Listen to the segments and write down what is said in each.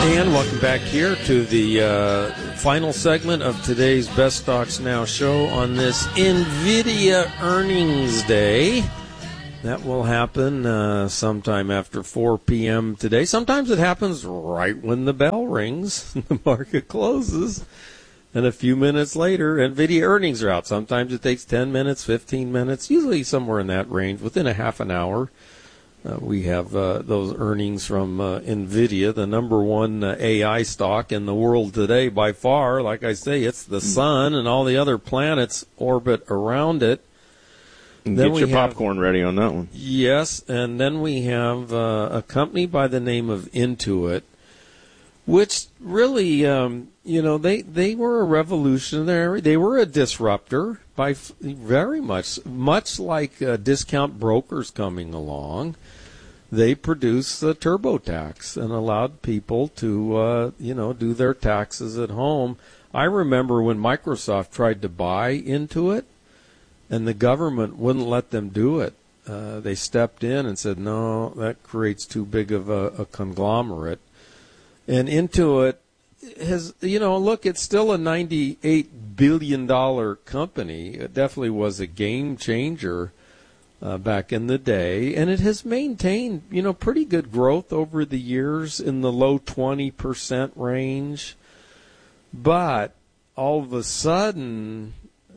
And welcome back here to the final segment of today's Best Stocks Now show on this NVIDIA earnings day. That will happen sometime after 4 p.m. today. Sometimes it happens right when the bell rings, the market closes, and a few minutes later, NVIDIA earnings are out. Sometimes it takes 10 minutes, 15 minutes, usually somewhere in that range, within a half an hour. We have those earnings from NVIDIA, the number one AI stock in the world today by far. Like I say, it's the sun and all the other planets orbit around it. Get your popcorn ready on that one. Yes, and then we have a company by the name of Intuit, which really, they were a revolutionary. They were a disruptor by very much like discount brokers coming along. They produced the TurboTax and allowed people to, do their taxes at home. I remember when Microsoft tried to buy Intuit, and the government wouldn't let them do it. They stepped in and said, no, that creates too big of a conglomerate. And Intuit has, look, it's still a $98 billion company. It definitely was a game changer back in the day. And it has maintained, pretty good growth over the years in the low 20% range. But all of a sudden,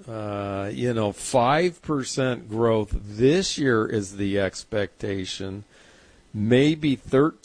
5% growth this year is the expectation, maybe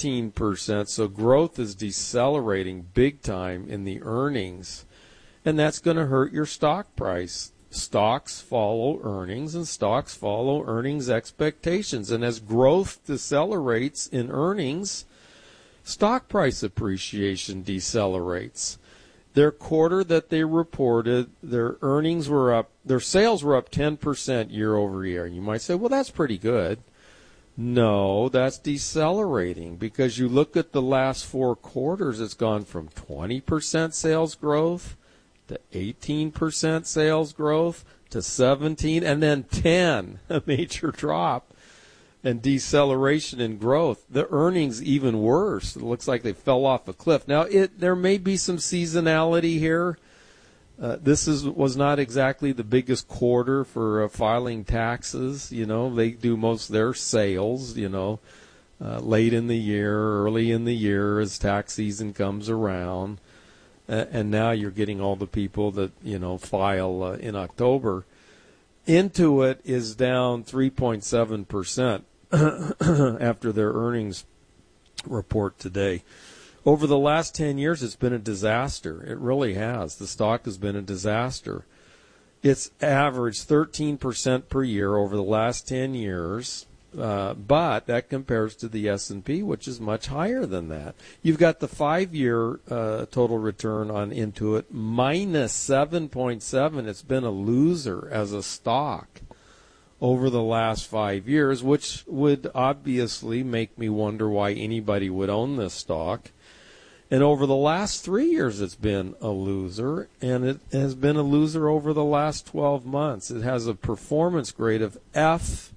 13%. So growth is decelerating big time in the earnings, and that's going to hurt your stock price. Stocks follow earnings, and stocks follow earnings expectations. And as growth decelerates in earnings, stock price appreciation decelerates. Their quarter that they reported, their earnings were up, their sales were up 10% year over year. And you might say, well, that's pretty good. No, that's decelerating, because you look at the last 4 quarters, it's gone from 20% sales growth to 18% sales growth to 17, and then 10, a major drop. And deceleration in growth. The earnings even worse. It looks like they fell off a cliff. Now, there may be some seasonality here. This was not exactly the biggest quarter for filing taxes. They do most of their sales, late in the year, early in the year as tax season comes around. And now you're getting all the people that, file in October. Intuit is down 3.7% after their earnings report today. Over the last 10 years, it's been a disaster. It really has. The stock has been a disaster. It's averaged 13% per year over the last 10 years, but that compares to the S&P, which is much higher than that. You've got the 5-year total return on Intuit, minus 7.7. It's been a loser as a stock over the last 5 years, which would obviously make me wonder why anybody would own this stock. And over the last 3 years, it's been a loser, and it has been a loser over the last 12 months. It has a performance grade of F+.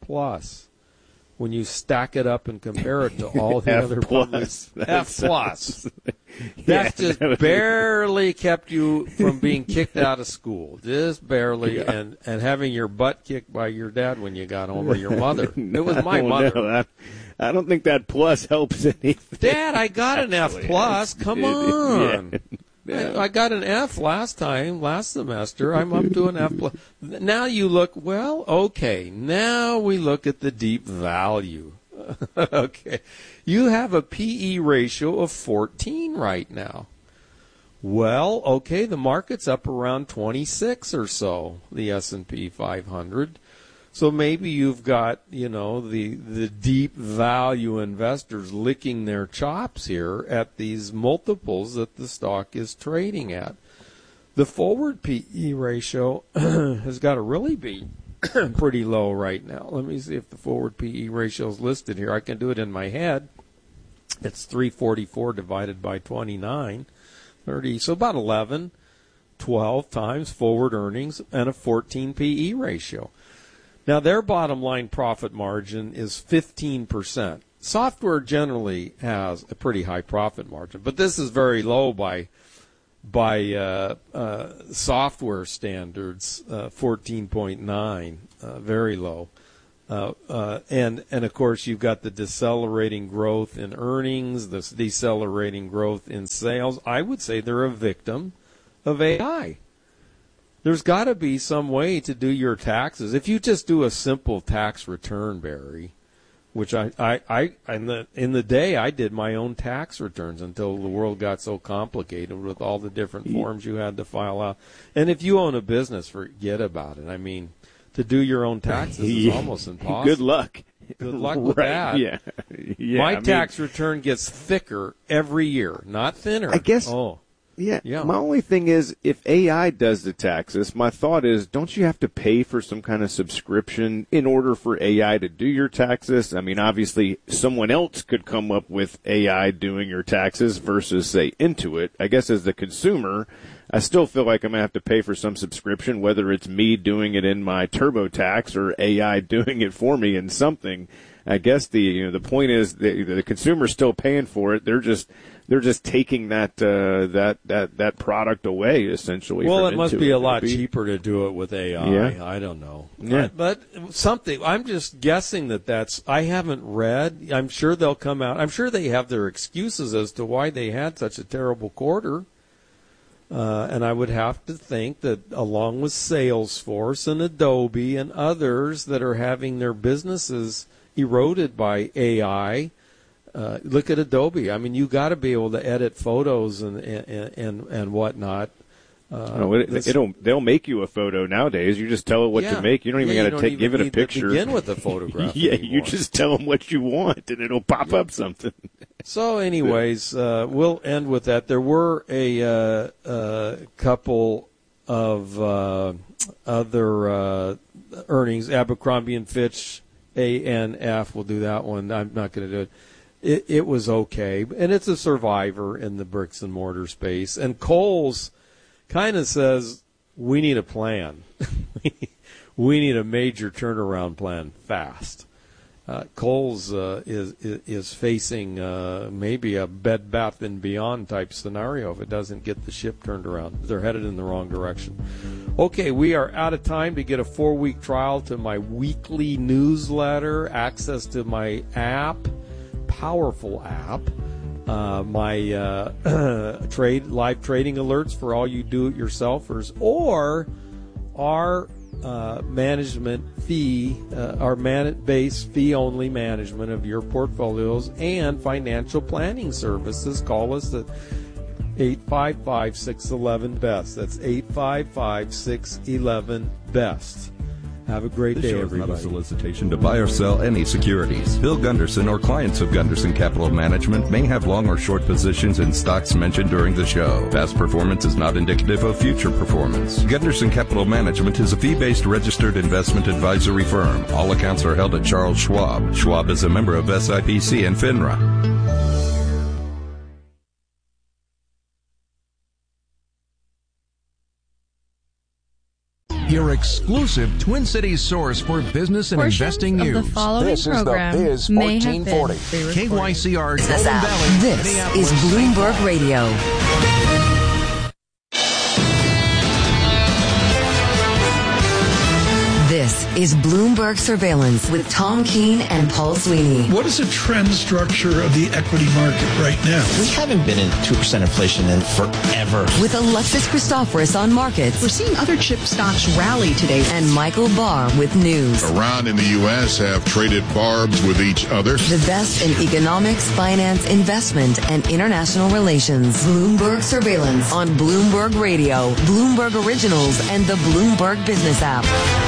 When you stack it up and compare it to all the other publics, F+. That's just barely kept you from being kicked out of school. Just barely, yeah. and having your butt kicked by your dad when you got home, or your mother. It was my mother. I don't think that plus helps anything. Dad, I got an F+. Come on. Yeah. I got an F last semester. I'm up to an F+. Now you look, well, okay. Now we look at the deep value. Okay. You have a PE ratio of 14 right now. Well, okay, the market's up around 26 or so, the S&P 500. So maybe you've got, the deep value investors licking their chops here at these multiples that the stock is trading at. The forward PE ratio has got to really be pretty low right now. Let me see if the forward PE ratio is listed here. I can do it in my head. It's 344 divided by 29, 30. So about 11, 12 times forward earnings and a 14 PE ratio. Now, their bottom line profit margin is 15%. software generally has a pretty high profit margin, but this is very low by software standards, 14.9, very low. And of course, you've got the decelerating growth in earnings, this decelerating growth in sales. I would say they're a victim of AI. There's got to be some way to do your taxes. If you just do a simple tax return, Barry, which in the day I did my own tax returns until the world got so complicated with all the different forms you had to file out. And if you own a business, forget about it. I mean, to do your own taxes is almost impossible. Good luck. Good luck with that. Yeah. My tax return gets thicker every year, not thinner. I guess. Yeah. My only thing is, if AI does the taxes, my thought is, don't you have to pay for some kind of subscription in order for AI to do your taxes? I mean, obviously, someone else could come up with AI doing your taxes versus, say, Intuit. I guess as the consumer, I still feel like I'm going to have to pay for some subscription, whether it's me doing it in my TurboTax or AI doing it for me in something. I guess the point is the consumer's still paying for it. They're just taking that product away, essentially. Well, it must be a lot cheaper to do it with AI. Yeah. I don't know. Yeah. But something, I'm just guessing that's, I haven't read. I'm sure they'll come out. I'm sure they have their excuses as to why they had such a terrible quarter. And I would have to think that along with Salesforce and Adobe and others that are having their businesses eroded by AI, look at Adobe. I mean, you got to be able to edit photos and whatnot. They'll make you a photo nowadays. You just tell it what to make. You don't even got to give it a picture. Begin with a photograph. Yeah, anymore. You just tell them what you want, and it'll pop up something. So, anyways, we'll end with that. There were a couple of other earnings. Abercrombie and Fitch, ANF. We'll do that one. I'm not going to do it. It was okay, and it's a survivor in the bricks and mortar space. And Kohl's kind of says, we need a plan. We need a major turnaround plan fast. Kohl's is facing maybe a Bed Bath & Beyond type scenario if it doesn't get the ship turned around. They're headed in the wrong direction. Okay, we are out of time to get a 4-week trial to my weekly newsletter, access to my app, powerful app, my live trading alerts for all you do-it-yourselfers, or our management fee, our base fee-only management of your portfolios and financial planning services. Call us at 855-611-BEST. That's 855-611-BEST. Have a great day, everybody. This show is not a solicitation to buy or sell any securities. Bill Gunderson or clients of Gunderson Capital Management may have long or short positions in stocks mentioned during the show. Past performance is not indicative of future performance. Gunderson Capital Management is a fee-based registered investment advisory firm. All accounts are held at Charles Schwab. Schwab is a member of SIPC and FINRA. Your exclusive Twin Cities source for business and investing news. The following this program is the Biz 1440. KYCR Golden Valley. This is Bloomberg Radio. This is Bloomberg Surveillance with Tom Keene and Paul Sweeney. What is the trend structure of the equity market right now? We haven't been in 2% inflation in forever. With Alexis Christoforous on markets. We're seeing other chip stocks rally today. And Michael Barr with news. Iran and the U.S. have traded barbs with each other. The best in economics, finance, investment, and international relations. Bloomberg Surveillance on Bloomberg Radio, Bloomberg Originals, and the Bloomberg Business app.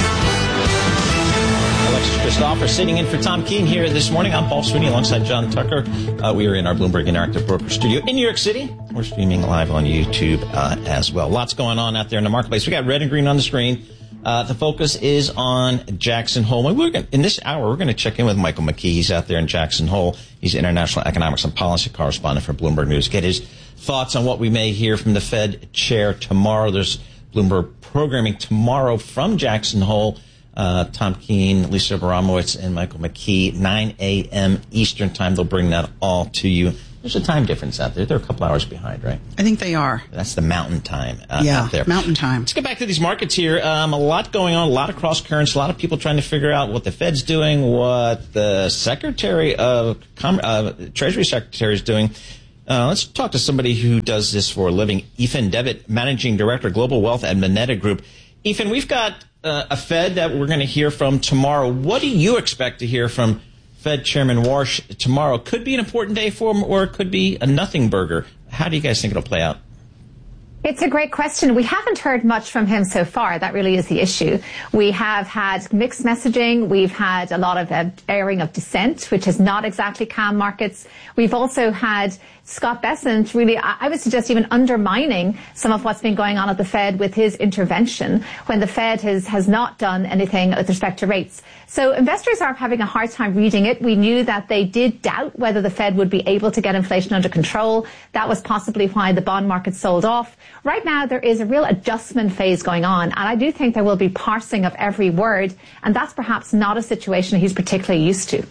Alexis Christoforous sitting in for Tom Keene here this morning. I'm Paul Sweeney alongside John Tucker. We are in our Bloomberg Interactive Broker Studio in New York City. We're streaming live on YouTube as well. Lots going on out there in the marketplace. We got red and green on the screen. The focus is on Jackson Hole. In this hour, we're going to check in with Michael McKee. He's out there in Jackson Hole. He's international economics and policy correspondent for Bloomberg News. Get his thoughts on what we may hear from the Fed chair tomorrow. There's Bloomberg programming tomorrow from Jackson Hole. Tom Keene, Lisa Abramowitz, and Michael McKee, 9 a.m. Eastern Time. They'll bring that all to you. There's a time difference out there. They're a couple hours behind, right? I think they are. That's the mountain time out there. Mountain time. Let's get back to these markets here. A lot going on, a lot of cross currents, a lot of people trying to figure out what the Fed's doing, what the Secretary of Treasury Secretary is doing. Let's talk to somebody who does this for a living. Ethan Devitt, Managing Director, Global Wealth at Moneta Group. Ethan, we've got a Fed that we're going to hear from tomorrow. What do you expect to hear from Fed Chairman Warsh tomorrow? Could be an important day for him, or it could be a nothing burger. How do you guys think it'll play out? It's a great question. We haven't heard much from him so far. That really is the issue. We have had mixed messaging. We've had a lot of airing of dissent, which has not exactly calmed markets. We've also had Scott Bessent really, I would suggest, even undermining some of what's been going on at the Fed with his intervention when the Fed has not done anything with respect to rates. So investors are having a hard time reading it. We knew that they did doubt whether the Fed would be able to get inflation under control. That was possibly why the bond market sold off. Right now, there is a real adjustment phase going on, and I do think there will be parsing of every word, and that's perhaps not a situation he's particularly used to.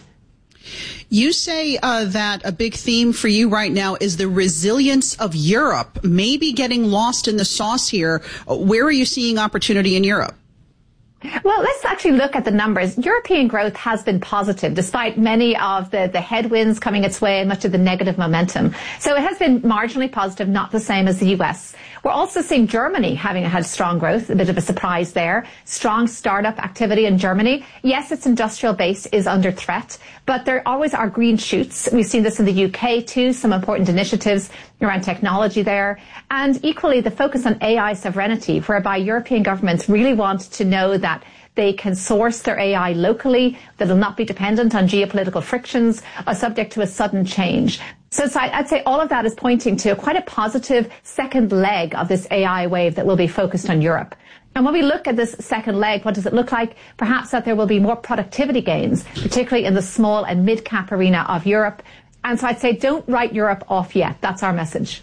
You say that a big theme for you right now is the resilience of Europe, maybe getting lost in the sauce here. Where are you seeing opportunity in Europe? Well, let's actually look at the numbers. European growth has been positive, despite many of the headwinds coming its way and much of the negative momentum. So it has been marginally positive, not the same as the U.S. We're also seeing Germany having had strong growth, a bit of a surprise there. Strong startup activity in Germany. Yes, its industrial base is under threat, but there always are green shoots. We've seen this in the UK too, some important initiatives around technology there. And equally, the focus on AI sovereignty, whereby European governments really want to know that they can source their AI locally, that will not be dependent on geopolitical frictions, or subject to a sudden change. So I'd say all of that is pointing to quite a positive second leg of this AI wave that will be focused on Europe. And when we look at this second leg, what does it look like? Perhaps that there will be more productivity gains, particularly in the small and mid-cap arena of Europe. And so I'd say don't write Europe off yet. That's our message.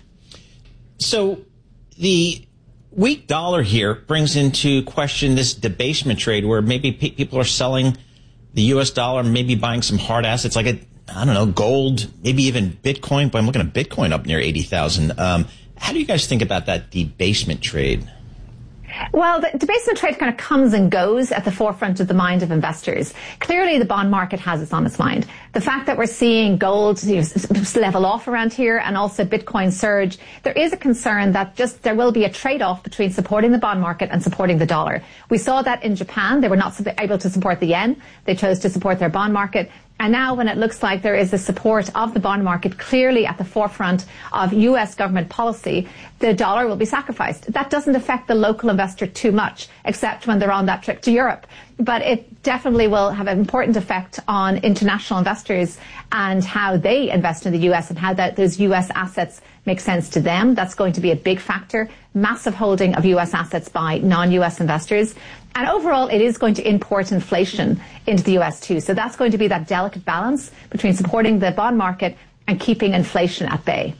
So the weak dollar here brings into question this debasement trade where maybe people are selling the U.S. dollar, maybe buying some hard assets like gold, maybe even Bitcoin. But I'm looking at Bitcoin up near 80,000. How do you guys think about that debasement trade? Well, the debasement trade kind of comes and goes at the forefront of the mind of investors. Clearly, the bond market has it on its mind. The fact that we're seeing gold level off around here and also Bitcoin surge, there is a concern that there will be a trade-off between supporting the bond market and supporting the dollar. We saw that in Japan. They were not able to support the yen. They chose to support their bond market. And now when it looks like there is the support of the bond market clearly at the forefront of U.S. government policy, the dollar will be sacrificed. That doesn't affect the local investor too much, except when they're on that trip to Europe. But it definitely will have an important effect on international investors and how they invest in the U.S. and how those U.S. assets make sense to them. That's going to be a big factor. Massive holding of U.S. assets by non-U.S. investors. And overall, it is going to import inflation into the U.S. too. So that's going to be that delicate balance between supporting the bond market and keeping inflation at bay.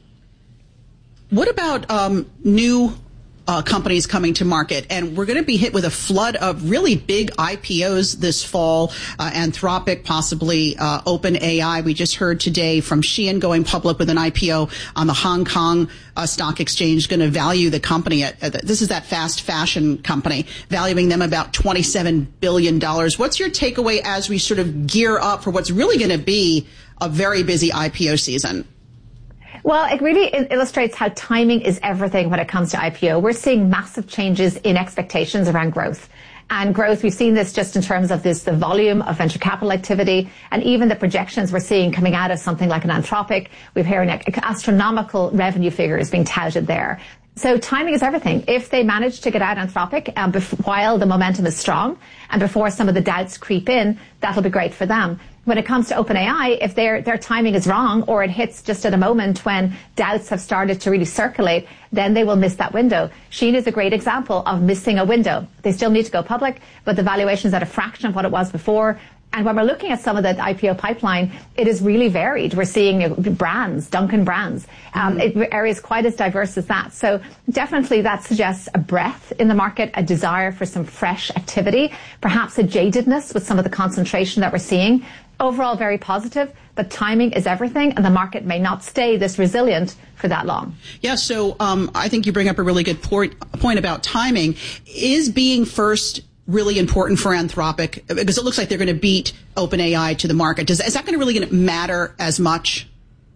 What about new companies coming to market? And we're going to be hit with a flood of really big IPOs this fall. Anthropic, possibly OpenAI. We just heard today from Shein going public with an IPO on the Hong Kong Stock Exchange, going to value the company at this is that fast fashion company, valuing them about $27 billion. What's your takeaway as we sort of gear up for what's really going to be a very busy IPO season? Well, it really illustrates how timing is everything when it comes to IPO. We're seeing massive changes in expectations around growth. And growth, we've seen this just in terms of the volume of venture capital activity and even the projections we're seeing coming out of something like an Anthropic. We're hearing astronomical revenue figures being touted there. So timing is everything. If they manage to get out Anthropic while the momentum is strong and before some of the doubts creep in, that'll be great for them. When it comes to OpenAI, if their timing is wrong or it hits just at a moment when doubts have started to really circulate, then they will miss that window. Shein is a great example of missing a window. They still need to go public, but the valuation is at a fraction of what it was before. And when we're looking at some of the IPO pipeline, it is really varied. We're seeing brands, Dunkin' brands, areas quite as diverse as that. So definitely that suggests a breadth in the market, a desire for some fresh activity, perhaps a jadedness with some of the concentration that we're seeing. Overall, very positive, but timing is everything, and the market may not stay this resilient for that long. Yeah, so I think you bring up a really good point about timing. Is being first really important for Anthropic? Because it looks like they're going to beat OpenAI to the market. Is that going to really matter as much?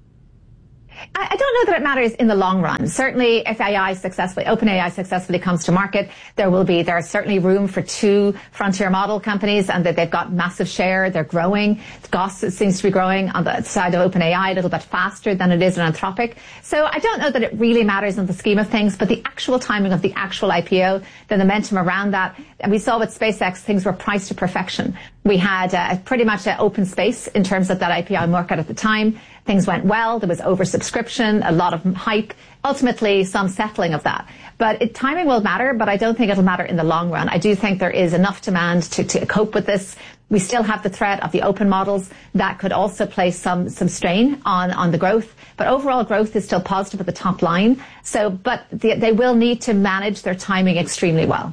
I don't know that it matters in the long run. Certainly, if OpenAI successfully comes to market, there is certainly room for 2 frontier model companies, and that they've got massive share. They're growing. Goss seems to be growing on the side of OpenAI a little bit faster than it is in Anthropic. So I don't know that it really matters in the scheme of things, but the actual timing of the actual IPO, the momentum around that, and we saw with SpaceX, things were priced to perfection. We had pretty much an open space in terms of that IPO market at the time. Things went well. There was oversubscription, a lot of hype, ultimately some settling of that. But timing will matter, but I don't think it'll matter in the long run. I do think there is enough demand to cope with this. We still have the threat of the open models. That could also place some strain on the growth. But overall growth is still positive at the top line. But they will need to manage their timing extremely well.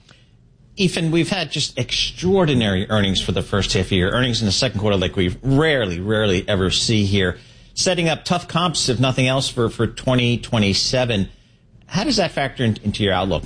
Ethan, we've had just extraordinary earnings for the first half of the year. Earnings in the second quarter like we rarely ever see here. Setting up tough comps, if nothing else, for 2027. How does that factor into your outlook?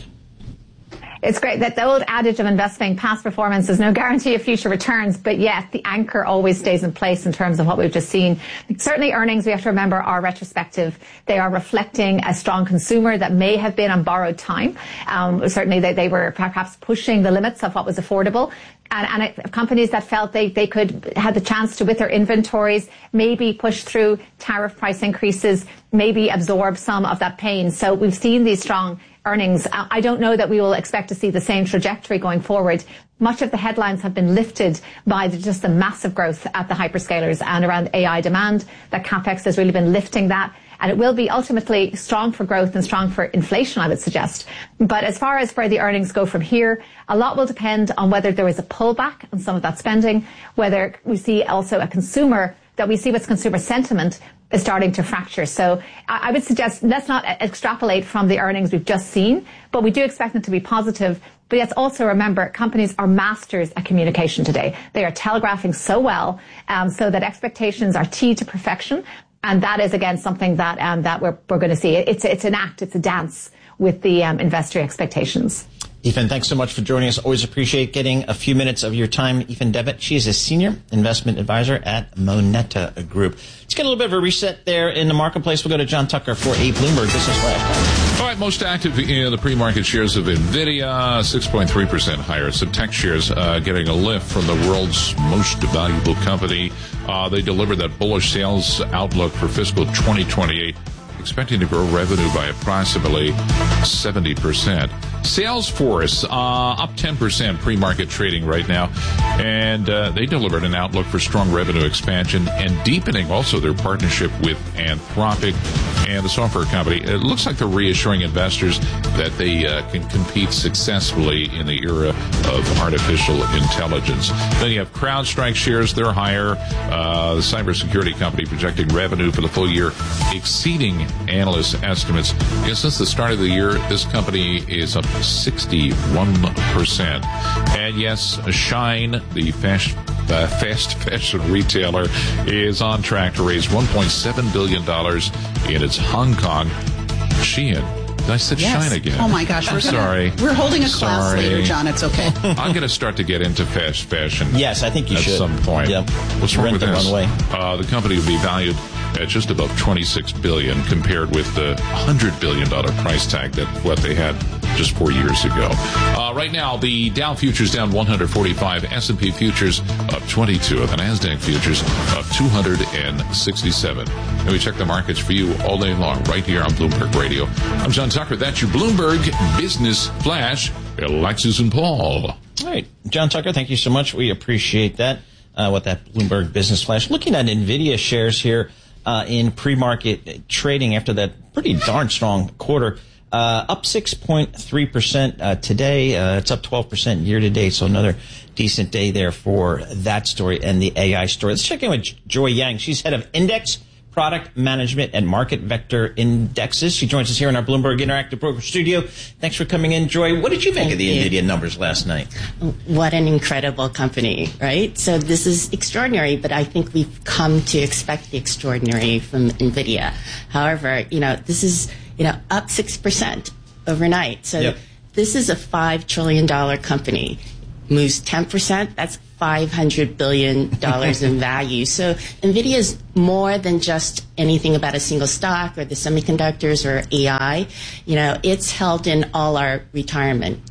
It's great that the old adage of investing, past performance is no guarantee of future returns, but yet the anchor always stays in place in terms of what we've just seen. Certainly earnings, we have to remember, are retrospective. They are reflecting a strong consumer that may have been on borrowed time. Certainly they were perhaps pushing the limits of what was affordable. And companies that felt they could have the chance to, with their inventories, maybe push through tariff price increases, maybe absorb some of that pain. So we've seen these strong earnings. I don't know that we will expect to see the same trajectory going forward. Much of the headlines have been lifted by just the massive growth at the hyperscalers and around AI demand. That CapEx has really been lifting that. And it will be ultimately strong for growth and strong for inflation, I would suggest. But as far as where the earnings go from here, a lot will depend on whether there is a pullback on some of that spending, whether we see also what's consumer sentiment is starting to fracture. So I would suggest let's not extrapolate from the earnings we've just seen, but we do expect them to be positive. But let's also remember companies are masters at communication today. They are telegraphing so well, so that expectations are teed to perfection. And that is, again, something that we're going to see. It's an act, it's a dance with the investor expectations. Ethan, thanks so much for joining us. Always appreciate getting a few minutes of your time. Ethan Devitt, she is a senior investment advisor at Moneta Group. Let's get a little bit of a reset there in the marketplace. We'll go to John Tucker for a Bloomberg Business Flash. All right, most active in the pre-market shares of NVIDIA, 6.3% higher. Some tech shares getting a lift from the world's most valuable company. They delivered that bullish sales outlook for fiscal 2028. Expecting to grow revenue by approximately 70%. Salesforce up 10% pre-market trading right now, and they delivered an outlook for strong revenue expansion and deepening also their partnership with Anthropic and the software company. It looks like they're reassuring investors that they can compete successfully in the era of artificial intelligence. Then you have CrowdStrike shares, they're higher. The cybersecurity company projecting revenue for the full year exceeding analyst estimates. Since the start of the year, this company is up 61%. And yes, Shine, the fast fashion retailer, is on track to raise $1.7 billion in its Hong Kong Shein. I said yes. Shine again. Oh my gosh, sorry. We're holding a class later, John. It's okay. I'm going to start to get into fast fashion. Yes, I think you should. At some point. Yep. What's wrong with this? The company will be valued at just above $26 billion compared with the $100 billion price tag that what they had just 4 years ago. Right now, the Dow futures down 145, S&P futures up 22, and the NASDAQ futures up 267. And we check the markets for you all day long right here on Bloomberg Radio. I'm John Tucker. That's your Bloomberg Business Flash. Alexis and Paul. All right. John Tucker, thank you so much. We appreciate that with that Bloomberg Business Flash. Looking at NVIDIA shares here in pre-market trading after that pretty darn strong quarter. up 6.3% today. It's up 12% year to date, so another decent day there for that story and the AI story. Let's check in with Joy Yang. She's head of Index Product Management and Market Vector Indexes. She joins us here in our Bloomberg Interactive Broker Studio. Thanks for coming in, Joy. What did you make of the NVIDIA numbers last night? What an incredible company, right? So this is extraordinary, but I think we've come to expect the extraordinary from NVIDIA. However, this is, up 6% overnight. So This is a $5 trillion company. Moves 10%, that's $500 billion in value. So NVIDIA is more than just anything about a single stock or the semiconductors or AI. It's held in all our retirement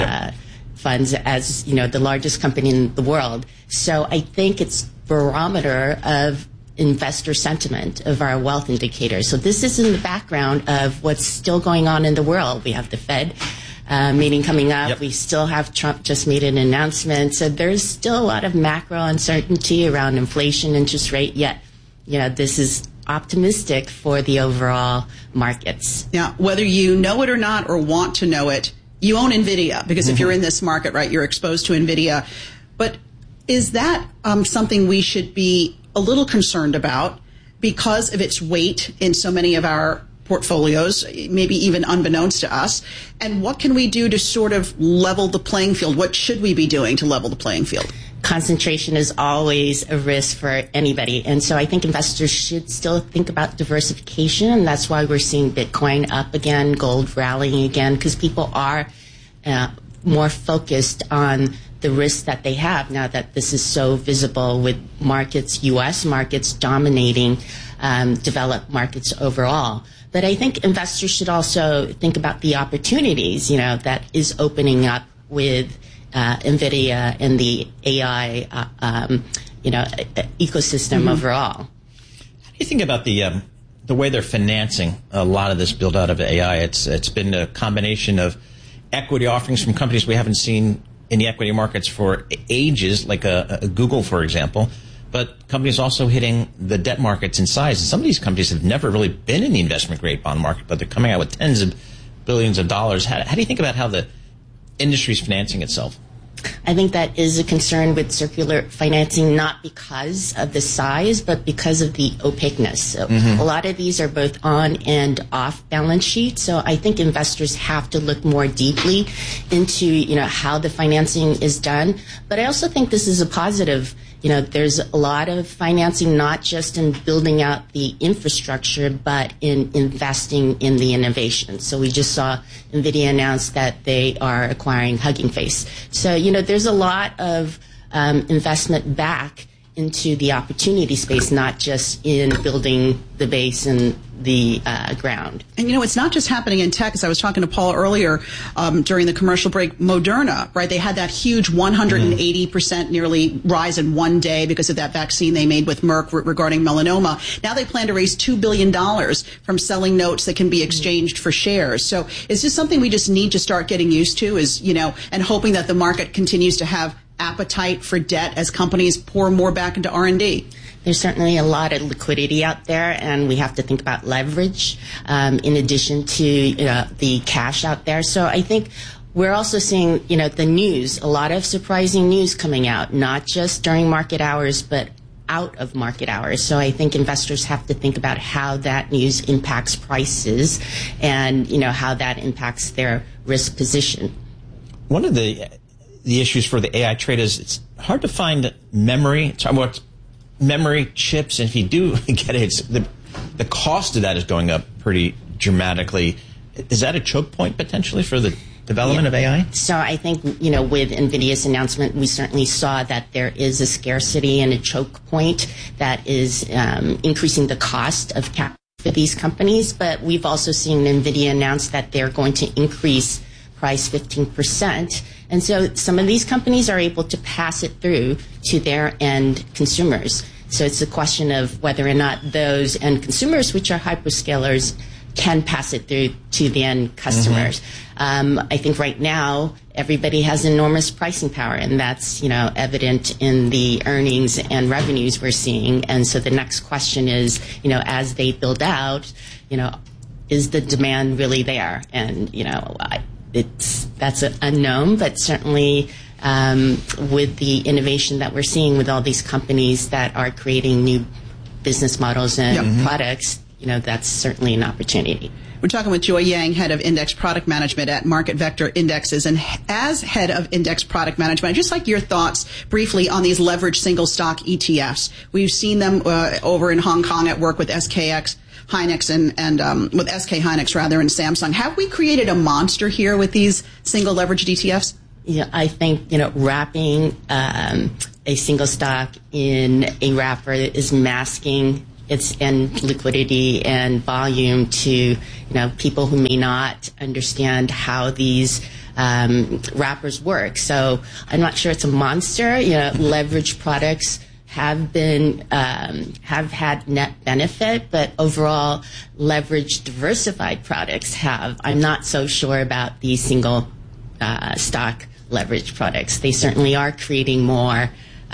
funds as, the largest company in the world. So I think it's barometer of investor sentiment of our wealth indicators. So this is in the background of what's still going on in the world. We have the Fed meeting coming up. Yep. We still have Trump just made an announcement. So there's still a lot of macro uncertainty around inflation, interest rate, yet, this is optimistic for the overall markets. Yeah, whether you know it or not or want to know it, you own NVIDIA because if you're in this market, right, you're exposed to NVIDIA. But is that something we should be a little concerned about because of its weight in so many of our portfolios, maybe even unbeknownst to us? And what can we do to sort of level the playing field? What should we be doing to level the playing field? Concentration is always a risk for anybody. And so I think investors should still think about diversification. And that's why we're seeing Bitcoin up again, gold rallying again, because people are more focused on the risks that they have now that this is so visible with markets, U.S. markets dominating developed markets overall. But I think investors should also think about the opportunities, that is opening up with NVIDIA and the AI, ecosystem overall. How do you think about the way they're financing a lot of this build out of AI? It's been a combination of equity offerings from companies we haven't seen in the equity markets for ages, like a Google, for example. But companies also hitting the debt markets in size. And some of these companies have never really been in the investment-grade bond market, but they're coming out with tens of billions of dollars. How do you think about how the industry is financing itself? I think that is a concern with circular financing, not because of the size, but because of the opaqueness. So a lot of these are both on and off balance sheet. So I think investors have to look more deeply into, how the financing is done. But I also think this is a positive. There's a lot of financing, not just in building out the infrastructure, but in investing in the innovation. So we just saw NVIDIA announce that they are acquiring Hugging Face. So, there's a lot of investment back into the opportunity space, not just in building the base and the ground. And, it's not just happening in tech. As I was talking to Paul earlier during the commercial break, Moderna, right? They had that huge 180% nearly rise in one day because of that vaccine they made with Merck regarding melanoma. Now they plan to raise $2 billion from selling notes that can be exchanged for shares. So is this something we just need to start getting used to and hoping that the market continues to have appetite for debt as companies pour more back into R&D? There's certainly a lot of liquidity out there, and we have to think about leverage in addition to the cash out there. So I think we're also seeing, the news, a lot of surprising news coming out, not just during market hours, but out of market hours. So I think investors have to think about how that news impacts prices and, how that impacts their risk position. One of the issues for the AI traders, it's hard to find memory chips, and if you do get it, the cost of that is going up pretty dramatically. Is that a choke point potentially for the development of AI? So I think, with NVIDIA's announcement, we certainly saw that there is a scarcity and a choke point that is increasing the cost of capital for these companies. But we've also seen NVIDIA announce that they're going to increase price 15%. And so some of these companies are able to pass it through to their end consumers. So it's a question of whether or not those end consumers, which are hyperscalers, can pass it through to the end customers. I think right now everybody has enormous pricing power, and that's evident in the earnings and revenues we're seeing. And so the next question is, as they build out, is the demand really there? And, that's an unknown, but certainly with the innovation that we're seeing with all these companies that are creating new business models and products, that's certainly an opportunity. We're talking with Joy Yang, head of index product management at Market Vector Indexes. And as head of index product management, I'd just like your thoughts briefly on these leveraged single stock ETFs. We've seen them over in Hong Kong at work with SKX Hynix and with SK Hynix rather and Samsung. Have we created a monster here with these single leveraged ETFs? Yeah, I think, wrapping a single stock in a wrapper is masking its and liquidity and volume to people who may not understand how these wrappers work. So I'm not sure it's a monster. Leveraged products have been have had net benefit, but overall leveraged diversified products have. I'm not so sure about these single stock leveraged products. They certainly are creating more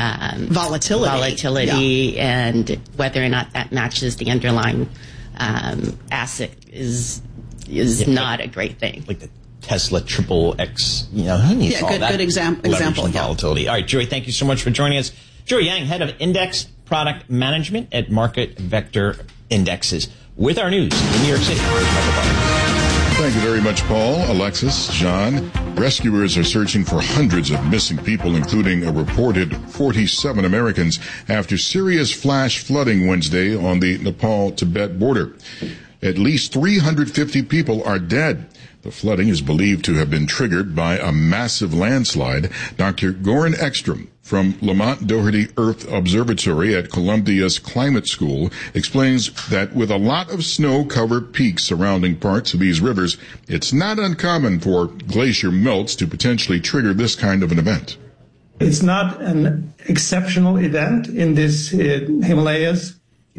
volatility, and whether or not that matches the underlying asset is not a great thing. Like the Tesla triple X, who needs all that? Good example. Volatility. All right, Joy, thank you so much for joining us. Joy Yang, head of index product management at Market Vector Indexes, with our news in New York City. Thank you very much, Paul, Alexis, John. Rescuers are searching for hundreds of missing people, including a reported 47 Americans, after serious flash flooding Wednesday on the Nepal-Tibet border. At least 350 people are dead. The flooding is believed to have been triggered by a massive landslide. Dr. Goran Ekstrom from Lamont Doherty Earth Observatory at Columbia's Climate School explains that with a lot of snow-covered peaks surrounding parts of these rivers, it's not uncommon for glacier melts to potentially trigger this kind of an event. It's not an exceptional event in this Himalayas.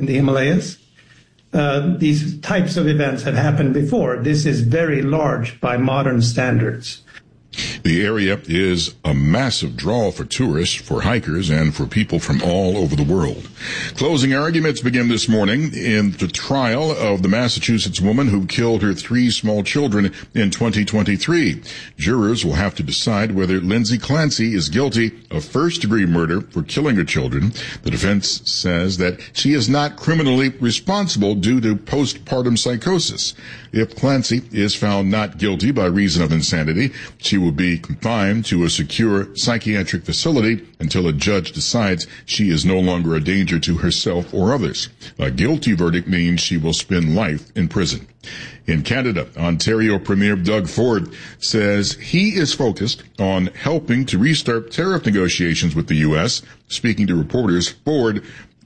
These types of events have happened before. This is very large by modern standards. The area is a massive draw for tourists, for hikers, and for people from all over the world. Closing arguments begin this morning in the trial of the Massachusetts woman who killed her 3 small children in 2023. Jurors will have to decide whether Lindsay Clancy is guilty of first-degree murder for killing her children. The defense says that she is not criminally responsible due to postpartum psychosis. If Clancy is found not guilty by reason of insanity, she will be confined to a secure psychiatric facility until a judge decides she is no longer a danger to herself or others. A guilty verdict means she will spend life in prison. In Canada, Ontario Premier Doug Ford says he is focused on helping to restart tariff negotiations with the U.S. Speaking to reporters, Ford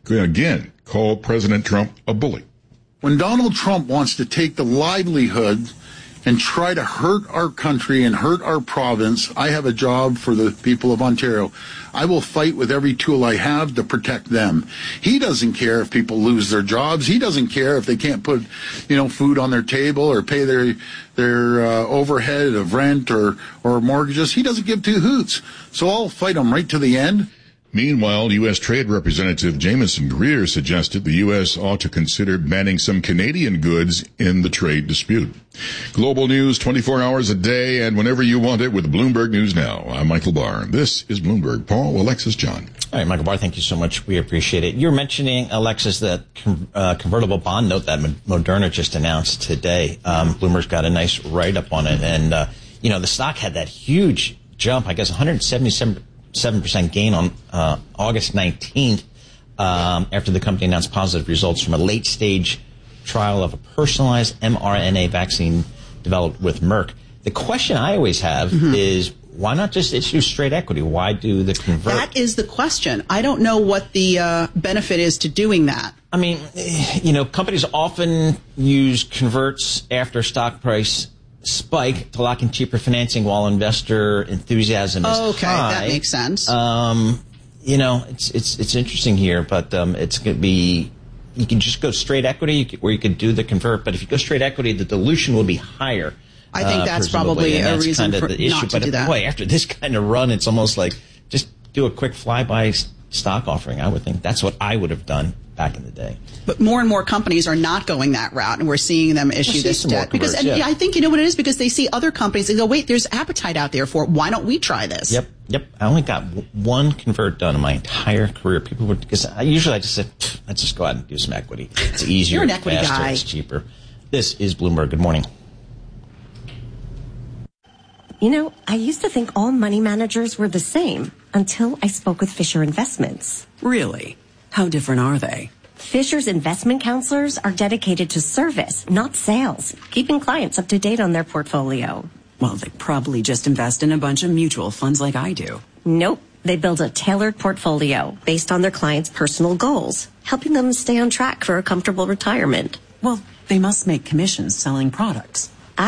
again called President Trump a bully. When Donald Trump wants to take the livelihood and try to hurt our country and hurt our province, I have a job for the people of Ontario. I will fight with every tool I have to protect them. He doesn't care if people lose their jobs. He doesn't care if they can't put, food on their table or pay their overhead of rent or mortgages. He doesn't give 2 hoots. So I'll fight him right to the end. Meanwhile, U.S. Trade Representative Jamieson Greer suggested the U.S. ought to consider banning some Canadian goods in the trade dispute. Global news 24 hours a day and whenever you want it with Bloomberg News Now. I'm Michael Barr. This is Bloomberg. Paul, Alexis, John. All right, Michael Barr, thank you so much. We appreciate it. You're mentioning, Alexis, that convertible bond note that Moderna just announced today. Bloomberg's got a nice write-up on it. And, the stock had that huge jump, I guess 177% gain on August 19th after the company announced positive results from a late-stage trial of a personalized mRNA vaccine developed with Merck. The question I always have is, why not just issue straight equity? Why do the convert? That is the question. I don't know what the benefit is to doing that. I mean, companies often use converts after stock price spike to lock in cheaper financing while investor enthusiasm is high. Okay, that makes sense. It's interesting here, but it's going to be, you can just go straight equity or you could do the convert, but if you go straight equity, the dilution will be higher. I think that's probably a reason kind of for the issue. not to do that. Boy, after this kind of run, it's almost like just do a quick flyby stock offering. I would think that's what I would have done back in the day. But more and more companies are not going that route, and we're seeing them issue this debt. Because I think you know what it is, because they see other companies, they go, wait, there's appetite out there for it. Why don't we try this? Yep. I only got one convert done in my entire career. People would, because I just said, let's just go out and do some equity. It's easier, You're an equity faster, guy. It's cheaper. This is Bloomberg. Good morning. You know, I used to think all money managers were the same until I spoke with Fisher Investments. Really? How different are they? Fisher's investment counselors are dedicated to service, not sales, keeping clients up to date on their portfolio. Well, they probably just invest in a bunch of mutual funds like I do. Nope. They build a tailored portfolio based on their clients' personal goals, helping them stay on track for a comfortable retirement. Well, they must make commissions selling products.